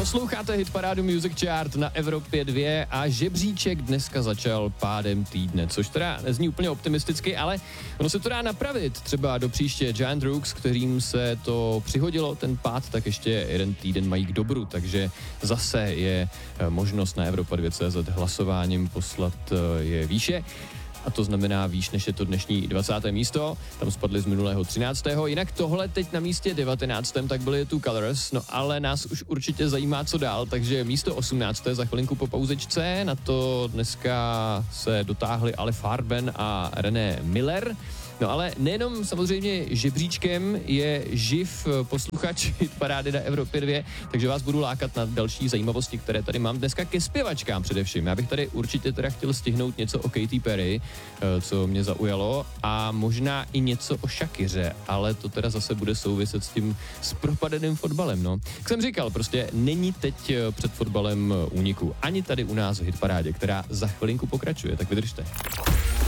Posloucháte hitparádu Music Chart na Evropě 2 a žebříček dneska začal pádem týdne, což teda nezní úplně optimisticky, ale ono se to dá napravit. Třeba do příště Giant Rooks, kterým se to přihodilo, ten pád, tak ještě jeden týden mají k dobru, takže zase je možnost na Evropa 2.cz hlasováním poslat je výše. A to znamená výš, než je to dnešní 20. místo. Tam spadly z minulého 13. Jinak tohle teď na místě 19. tak byly tu Colors, no ale nás už určitě zajímá, co dál, takže místo 18. za chvilinku po pauzečce, na to dneska se dotáhli Ale Farben a René Miller. No ale nejenom samozřejmě žebříčkem je živ posluchač hitparády na Evropě 2, takže vás budu lákat na další zajímavosti, které tady mám dneska ke zpěvačkám především. Já bych tady určitě teda chtěl stihnout něco o Katy Perry, co mě zaujalo, a možná i něco o Shakiře, ale to teda zase bude souviset s propadeným fotbalem, no. Jak jsem říkal, prostě není teď před fotbalem úniku. Ani tady u nás v hitparádě, která za chvilinku pokračuje, tak vydržte.